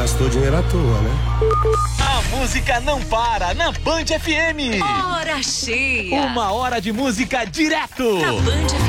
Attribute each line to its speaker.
Speaker 1: gastou dinheiro à toa, né?
Speaker 2: A música não para na Band FM.
Speaker 3: Hora cheia.
Speaker 2: 1 hora de música direto.
Speaker 3: Na Band FM.